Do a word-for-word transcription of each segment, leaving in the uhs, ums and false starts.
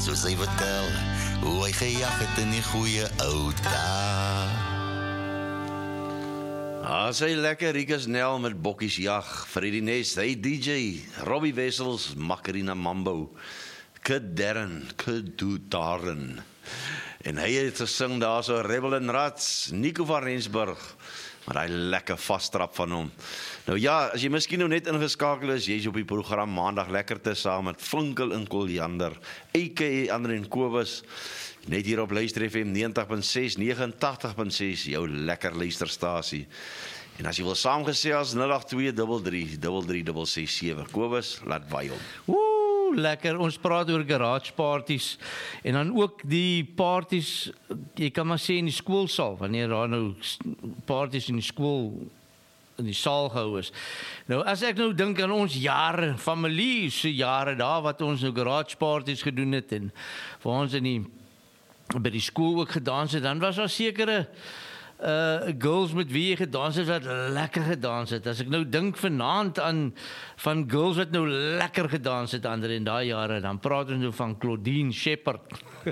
soos hy vertel, hoe hy gejag het in die goeie ou dae. Ah, sy lekker Rikus Nel met bokkies jag, Freddy Nest, hy D J, Robbie Wessels, Macarena Mambo, Kid Darren, Kid Darren, en hy het gesing daar so Rebel en Rats, Nico van Rensburg, maar hy lekker vasttrap van hom. Nou ja, as jy miskien nou net ingeskakel is, jy is op die program Maandag Lekker te saam met Vinkel en Koljander, A K A Andre en Kobus, net hier op Luister F M negentig punt ses, negentig punt ses, jou lekker luisterstasie. En as jy wil saamgesels, nul agt twee drie drie drie drie ses sewe. Kobus, laat waai om. Woe, lekker. Ons praat oor garage parties en dan ook die parties, jy kan maar sê in die skoolsaal, wanneer daar nou parties in die skool in die saal gehou is. Nou, as ek nou dink aan ons jare, familie se jare daar, wat ons nou garage parties gedoen het, en vir ons in die by die skool ook gedans het, dan was daar sekere uh, girls met wie jy gedans het, wat lekker gedans het. As ek nou dink vanaand aan van girls wat nou lekker gedans het, Andre, in daai jare, dan praat ons nou van Claudine Shepherd.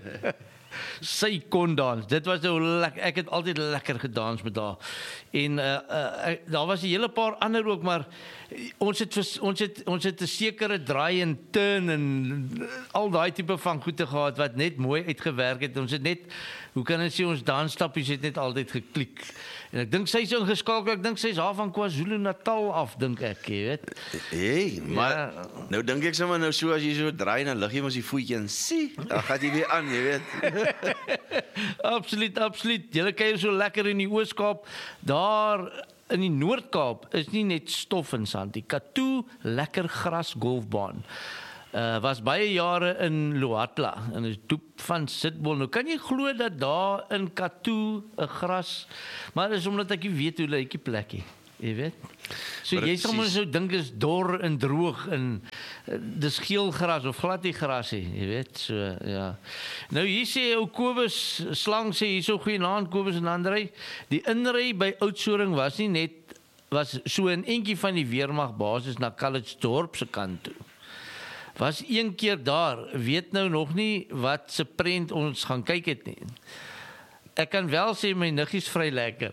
Sy kon dans, dit was nou lekker, ek het altyd lekker gedans met haar, en uh, uh, daar was 'n hele paar ander ook, maar ons het, ons het, ons het 'n sekere draai en turn, en al daai tipe van goede gehad, wat net mooi uitgewerk het, ons het net, hoe kan ek sê, ons dansstappies het net altyd geklik, en ek dink sy is ingeskakel, ek dink sy is haar van KwaZulu Natal af, dink ek, jy weet. Hey, maar, ja. Nou dink ek sommer nou so, as jy so draai, dan lig jy mos die voetjie en sien, dan gaat jy weer aan, jy weet. Absoluut, absoluut. Julle kyk so lekker in die Oos-Kaap. Daar in die Noord-Kaap is nie net stof en sand. Die Katoo lekker gras golfbaan. Uh, was baie jare in Loatla, in 'n toep van Sitbol. Nou kan jy glo dat daar in Katoo 'n gras, maar dis omdat ek nie weet hoe lyk die plekkie. Jy weet. So jy sal mens nou dink is dor en droog en uh, dis geel gras of glad die grasie, jy weet. So ja. Nou hier sê ou Kobus Slang sê hierso goeienaand Kobus en Andrei. Die inry by Oudtshoorn was nie net was so 'n entjie van die weermag basis na Calitzdorp se kant toe. Was een keer daar, weet nou nog nie wat se prent ons gaan kyk het nie. Ek kan wel sê my niggies vry lekker.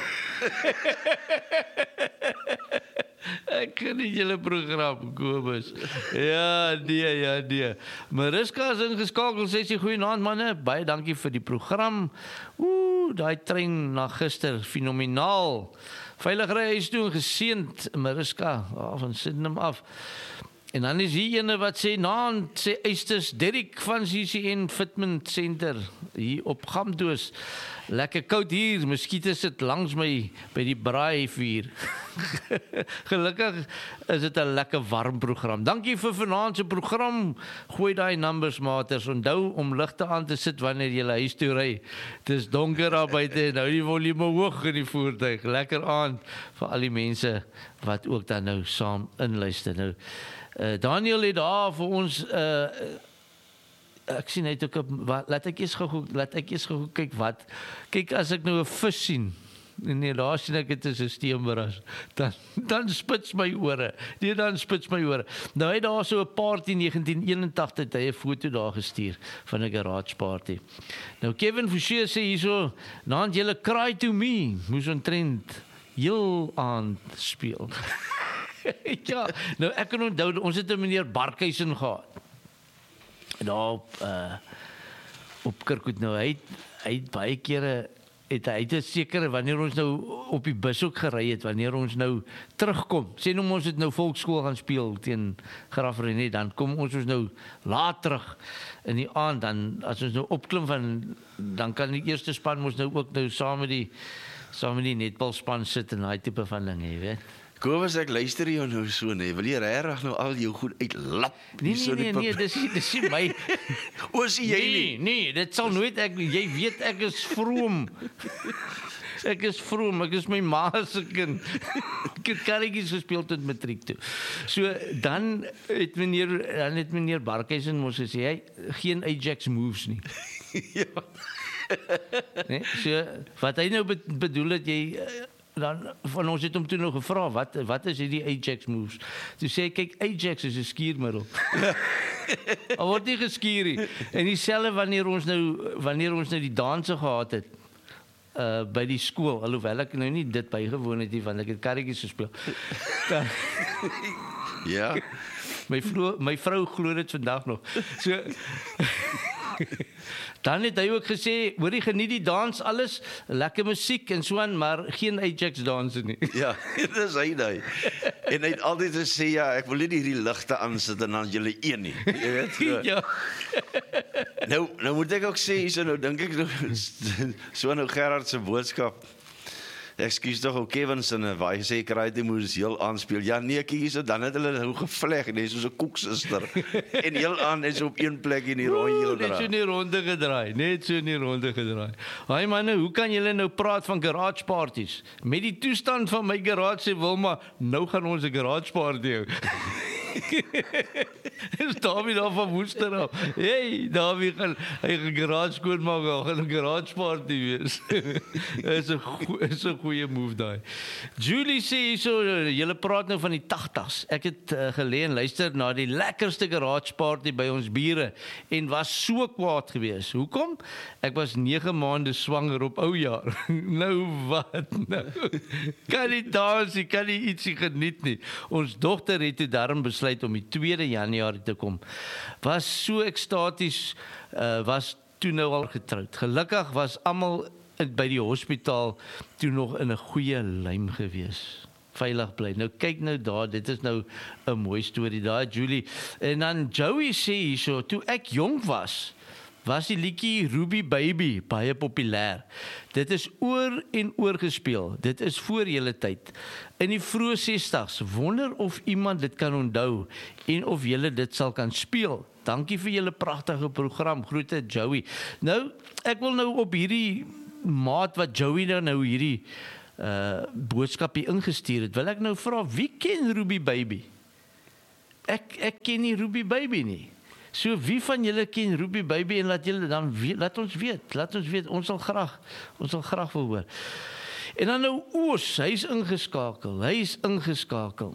Ek ken nie julle program, Kobus. Ja, nee, ja, nee. Mariska is ingeskakel, sê sy goeienaand manne, baie dankie vir die program. Oeh, daai trein na gister, fenomenaal. Veilig ry huis toe en geseënd, Mariska, oh, van Sydney af. En dan is hier ene wat sê, naand, sê Eistes Derrick van C C N Fitment Center, hier op Gamdoos. Lekker koud hier, muskiete sit langs my by die braaivuur. Gelukkig is dit 'n lekker warm program. Dankie vir vanaand se program. Gooi daai numbers maters. Onthou om ligte aan te sit wanneer jy huis toe ry. Dit is donker daar buite. Nou die volume hoog in die voertuig. Lekker aand vir al die mense wat ook dan nou saam inluister. Nou uh, Daniel het daar vir ons uh, ek sien net ook wat, laat ek eers gou laat ek eers gou kyk wat. Kyk as ek nou 'n vis sien. Nee, daar sien ek dit is 'n steenbras. Dan dan spits my ore. Nee, dan spits my ore. Nou hy daar so 'n party negentien eenentagtig het hy 'n foto daar gestuur van 'n garage party. Nou Kevin Forshey sê hierso, naand julle Cry to Me, moes ontrent heel aan speel. Ja, nou ek kan onthou ons het 'n meneer Barkhuisen gehad. Daar op uh, op Kirkwood nou hy hy het baie kere het hy het seker wanneer ons nou op die bus ook gery het, wanneer ons nou terugkom, sê nou ons het nou volksskool gaan speel teen Graaf René, dan kom ons ons nou laat terug in die aand, dan as ons nou opklim van, dan kan die eerste span ons nou ook nou saam met die saam met die netbalspan sit en daai tipe van dinge, jy weet. Kobus, ek luister jou nou so, nee, wil jy regtig nou al jou goed uitlap? Nee, nee, nee, nee, dis dis nie my. O, sien jy Nee, nie? nee, dit sal nooit ek, jy weet ek is vroom. Ek is vroom, ek is my ma se kind. Ek het karretjies gespeel tot matriek toe. So, dan het meneer, dan het meneer Barkhuisen mos gesê, hy, geen Ajax moves nie. Ja. Nee, so, wat hy nou bedoel het, jy, dan van ons het hom toe nog gevra wat wat is hierdie Ajax moves. Toe sê hy kyk Ajax is 'n skuurmiddel. Al word nie geskuur nie. En dieselfde wanneer ons nou wanneer ons nou die danse gehad het uh by die skool, alhoewel ek nou nie dit bygewoon het nie want ek het karretjies gespeel. Dan, Ja. my vlo, my vrou glo dit vandag nog. So dan het hy ook gesê, hoor jy geniet die dans alles, lekker musiek en so aan, maar geen Ajax danse nie. Ja, dis hy daai. En hy het altyd gesê ja, ek wil nie hierdie ligte aansit en dan julle een nie. Jy weet. So. Ja. Nou nou moet ek ook sê, so nou dink ek nou so nou Gerard se boodskap. Ekskuus tog ou Kevin se waar hy sê Karate moes heel aanspeel. Ja nee, kies dit dan het hulle nou gevleg, net soos 'n koeksuster. En heel aan is op een plek in die rondjie Oeh, net so gedraai. in die ronde gedraai, net so in die ronde gedraai. Haai manne, hoe kan julle nou praat van garage parties? Met die toestand van my garage sê Wilma, nou gaan ons 'n garage party hou. Is Dawie daar van Woester af? Hey, Dawie gaan hy gaan garage skoonmaak, hy gaan 'n garage party wees. Is 'n is 'n goeie move daai. Julie sê so, julle praat nou van die tagtigs. Ek het uh, geleë en luister na die lekkerste garage party by ons bure en was so kwaad geweest. Hoekom? Ek was nege maande swanger op ou jaar. Nou wat nou? Kan nie dans, nie, kan nie ietsie geniet nie. Ons dogter het toe daarom besluit om die tweede Januarie te kom. Was so ekstaties, uh, was toe nou al getroud. Gelukkig was almal by die hospitaal toe nog in 'n goeie lym gewees. Veilig bly. Nou kyk nou daar, dit is nou 'n mooi storie daar, Julie. En dan Joey sê hierso, toe ek jonk was, was die liedjie Ruby Baby baie populêr. Dit is oor en oor gespeel. Dit is voor julle tyd. In die vroeë sestig's, wonder of iemand dit kan onthou en of julle dit sal kan speel. Dankie vir julle pragtige program. Groete Joey. Nou, ek wil nou op hierdie maat wat Joey nou, nou hierdie uh, boodskapie ingestuur het, wil ek nou vra, wie ken Ruby Baby? Ek, ek ken nie Ruby Baby nie. So wie van julle ken Ruby Baby en laat julle dan weet, laat ons weet, laat ons weet, ons sal graag, ons sal graag wil hoor. En dan nou Oos, hy's ingeskakel, hy's ingeskakel.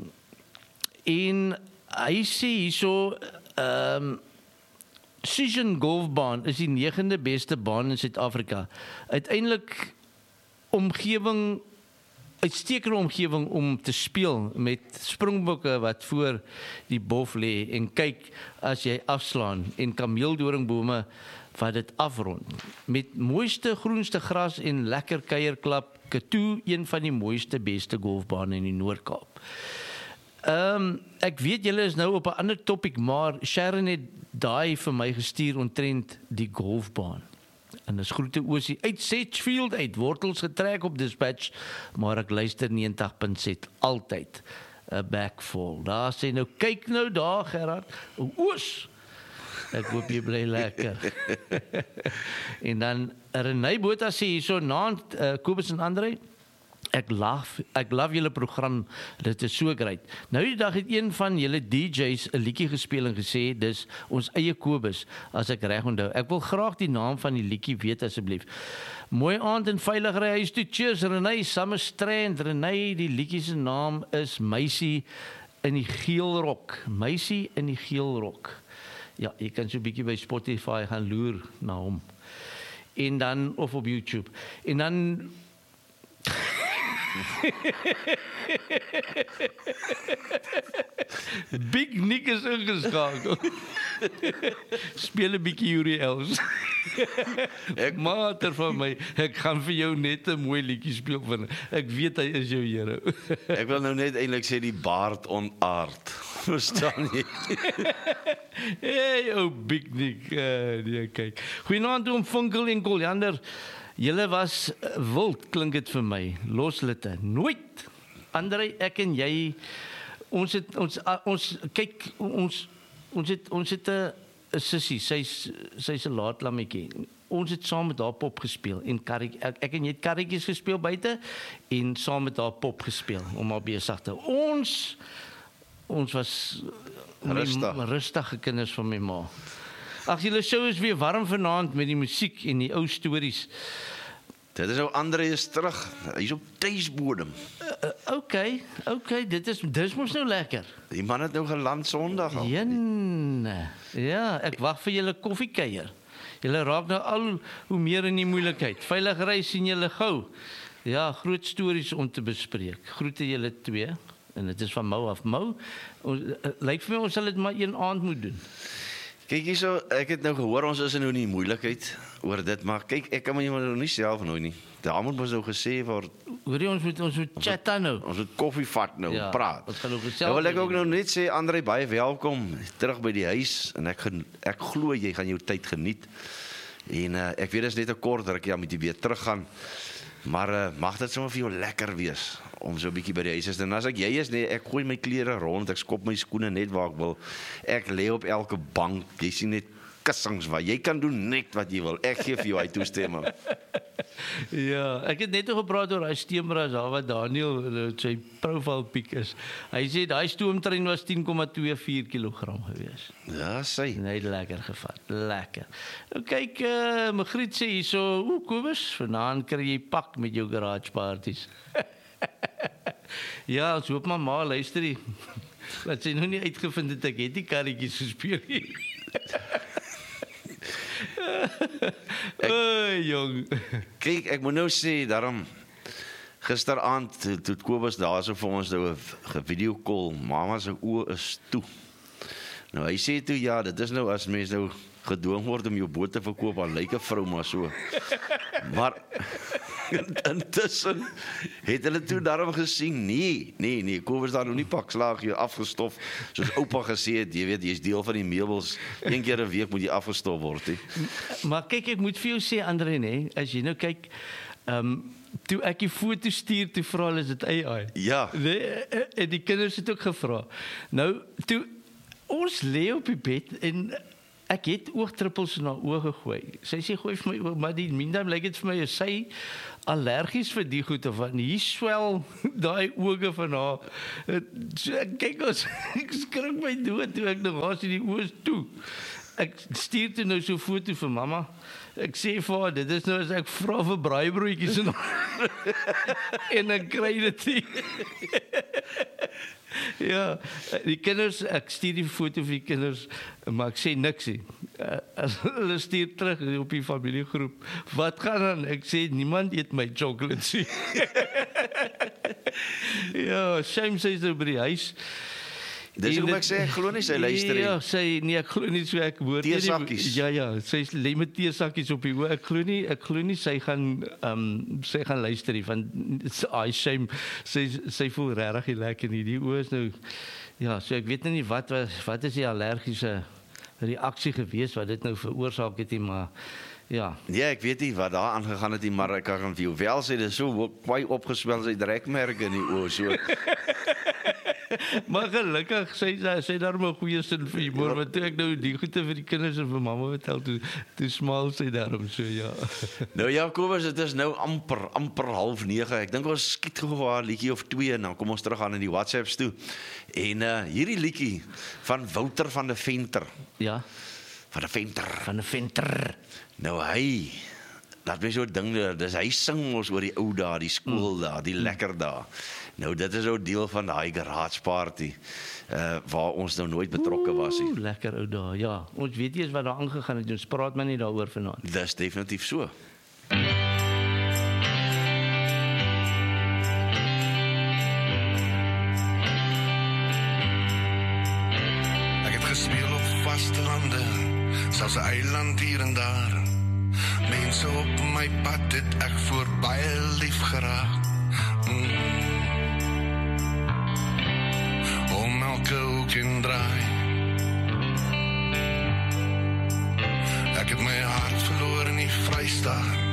En hy sê hierso, ehm um, Sishen Golfbaan is die negende beste baan in Suid-Afrika. Uiteindelik omgewing, uitstekende omgewing om te speel met springbokke wat voor die bof lê en kyk as jy afslaan en kameeldoringbome wat dit afrond. Met mooiste groenste gras en lekker kuierklap, Katoe, een van die mooiste beste golfbane in die Noord-Kaap. Ehm um, ek weet julle is nou op 'n ander topik, maar Sharon het daai vir my gestuur omtrent die golfbaan. En dis groete Oosie uit Sedgefield uit, wortels getrek op Dispatch, maar ek luister negentig punt ses altyd 'n backfall. Daar sê nou kyk nou daar Gerard, Oos. Ek hoop jy bly lekker. En dan Renée Botha sê hierso naand uh, Kobus en Andre, Ek love, ek love julle program, dit is so great. Nou die dag het een van julle D J's 'n liedjie gespeel en gesê, dis ons eie Kobus, as ek reg onthou. Ek wil graag die naam van die liedjie weet asseblief. Mooi aand en veilig ry huis toe. Cheers Renée, Summer Strand. Renée, die liedjie se naam is Meisie in die geel rok. Meisie in die geel rok. Ja, jy kan so 'n bietjie by Spotify gaan loer na hom. En dan of op YouTube. En dan Big Nick is ingeskakel. Speel 'n bietjie Yuri Els. Ek mater van my, ek gaan vir jou net 'n mooi liedjie speel van. Ek weet hy is jou Here. Ek wil nou net eintlik sê die baard onaard. Verstaan jy? Hey, ou Big Nick. Uh, nee, kyk. Goeienaand oom Funkel en Koljander. Julle was wild, klink dit vir my. Loslitte. Nooit. Andre, ek en jy, ons het ons ons kyk ons ons het ons het 'n sussie, sy's sy's 'n laat lammetjie. Ons het saam met haar pop gespeel en karretjie, ek, ek en jy het karretjies gespeel buite en saam met haar pop gespeel om haar besig te. Ons ons was rustig. My, rustige kinders van my ma. Ag, julle show is weer warm vanaand met die musiek en die ou stories. Dit is nou André is terug. Hy is op tuisbodem. Uh, okay, okay, dit is dis mos nou lekker. Die man het nou geland Sondag al. Jenne. Ja, ek wag vir julle koffiekeier. Julle raak nou al hoe meer in die moeilikheid. Veilig ry sien julle gou. Ja, groot stories om te bespreek. Groete julle twee. En dit is van Mou af. Mou, ons, uh, lyk vir my ons sal dit maar een aand moet doen. Kyk hierso, ek het nou gehoor ons is nou in die moeilikheid oor dit, maar kyk, ek kan my nou nie self nou nie. Daar moet mos nou gesê word, Hoor jy, ons moet ons moet chat dan nou. ons moet koffie vat nou, Ja, praat. ons gaan ook gesels Nou wil ek met ook nou net sê, André, baie welkom terug by die huis en ek gen, ek glo jy gaan jou tyd geniet. En uh, ek weet dit is net 'n kort rukkie, dan moet jy weer teruggaan. Maar uh, mag dit sommer vir jou lekker wees om so 'n bietjie by die huis is. En as ek jy is, nee, ek gooi my klere rond, ek skop my skoene net waar ek wil. Ek lê op elke bank. Jy sien net kussings waar jy kan doen net wat jy wil. Ek gee vir jou hy toestemming. Ja, ek het net nog gepraat oor hy steemras daar wat Daniel uh, sy profiel piek is. Hy sê daai stoomtrein was tien komma twee vier kilogram gewees. Ja, sy. Nee, lekker gevat. Lekker. Nou kyk, uh, Magriet sê hierso, o Kobus, vanaand kry jy pak met jou garage parties. Ja, ons hoop maar ma luister die. Wat sy nou nie uitgevind het ek het die karretjies gespeel nie. Oei, jong. Kyk, ek moet nou sê, daarom gisteraand toe toe Kobus daar so vir ons nou 'n video call, mamma se oë is toe. Nou hy sê toe ja, dit is nou as mens nou gedwing word om jou boot te verkoop, dan lyk 'n vrou maar so. Maar intussen het hulle toe daarom gesien, nee, nee, nee, Kobus daar nog nie pak slaag hier afgestof, soos oupa gesê het, jy weet, jy's deel van die meubels, een keer 'n week moet jy afgestof word, he. Maar kyk, ek moet vir jou sê, André, nee, as jy nou kyk, ehm um, toe ek die foto stuur, toe vra hulle is dit A I. Ja. Nee, en die kinders het ook gevra. Nou, toe ons lê op die bed en ek het oogdruppels in haar oë gegooi. Sy sê gooi vir my oë, maar die meantime lyk dit vir my is sy allergies vir die goed of wat. Hier swel daai oë van haar. So, ek kyk ons, ek skrik my dood toe ek nog haar sien die oë is toe. Ek stuur toe nou so 'n foto vir mamma. Ek sê vir haar, dit is nou as ek vra vir braaibroodjies en en dan kry dit nie. Ja, die kinders, ek stuur die foto vir die kinders, maar ek sê niks nie. Uh, as hulle stuur terug op die familiegroep, wat gaan dan? Ek sê, niemand eet my chocolates nie. Ja, shame sy is nou by die huis. Dis hoekom ek sê, ek glo nie sy luister nie. Ja, sy, nee, ek glo nie so ek hoor nie. Teesakkies. Ja, ja, sy lê met teesakkies op die oor. Ek glo nie, ek glo nie sy gaan ehm um, sy gaan luister nie van I shame. Sy sy voel regtig nie lekker nie. Die oor is nou ja, so ek weet nou nie wat wat wat is die allergiese reaksie gewees wat dit nou veroorsaak het nie, maar ja. Nee, ek weet nie wat daar aangegaan het nie, maar ek kan vir jou wel sê dis so kwai opgeswel sy trekmerke in die oë so. Maar gelukkig sy sy daar 'n goeie sin vir humor, want toe ek nou die goeie vir die kinders en vir mamma vertel toe toe smaal sy daarom so ja. Nou ja, Kobus, dit is nou amper amper half nege. Ek dink ons skiet gou 'n liedjie of twee en dan kom ons terug aan in die WhatsApps toe. En uh hierdie liedjie van Wouter van der Venter. Ja, Van der Venter. van 'n venter. Nou hy laat my so ding, dis hy sing ons oor die ou dae, die skool dae, die lekker dae. Nou dit is ou deel van daai garage party uh waar ons nou nooit betrokke was nie. Oeh, lekker ou dae. Ja, ons weet nie eens wat daar aangegaan het. Ons praat maar nie daaroor vanaand. Dis definitief so. Ek het gespeel op vaste lande, selfs 'n eiland hier en daar. Mense op my pad het ek voor baie lief geraak. Mm. Om elke hoek en draai. Ek het my hart verloor in die Vrystaat.